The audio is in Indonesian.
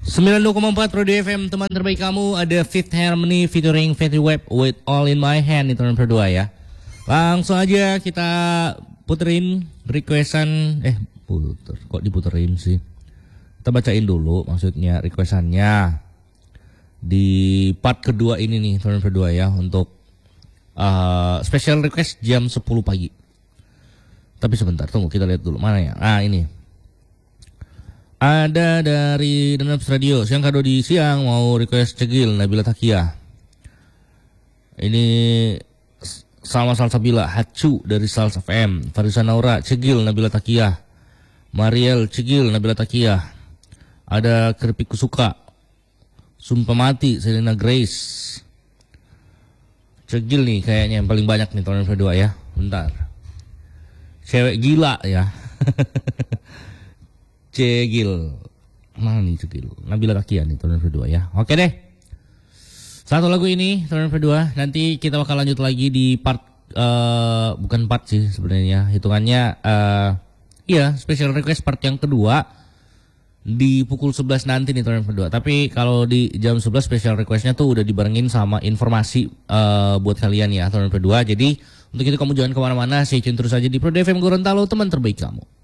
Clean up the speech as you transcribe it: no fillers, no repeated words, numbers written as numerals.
92,4 Pro FM, teman terbaik kamu. Ada Fifth Harmony featuring Fatty Web with All in My Hand, itu teman berdua ya. Langsung aja kita puterin requestan. Kok diputerin sih? Kita bacain dulu maksudnya requestannya di part kedua ini nih teman berdua ya, untuk special request jam 10 pagi. Tapi sebentar, tunggu kita lihat dulu mana ya. Nah ini ada dari Danaps Radio, siang kado di siang mau request Cegil Nabila Takia. Ini Salma Salsabila Hacu dari Sals FM, Farisa Naura Cegil Nabila Takia, Mariel Cegil Nabila Takia. Ada Keripik Kusuka, Sumpah Mati Selena Grace. Cegil nih kayaknya yang paling banyak nih tahun kedua ya. Bentar, cewek gila ya. Cegil, mana nih Cegil? Nabila Takia nih tahun kedua ya. Oke deh, satu lagu ini tahun kedua. Nanti kita bakal lanjut lagi di part bukan part sih sebenarnya, hitungannya iya special request part yang kedua di pukul 11 nanti nih tahun kedua. Tapi kalau di jam 11 special requestnya tuh udah dibarengin sama informasi buat kalian ya tahun kedua. Jadi untuk itu kamu jangan kemana-mana, stay tune terus aja di Pro FM Gorontalo, teman terbaik kamu.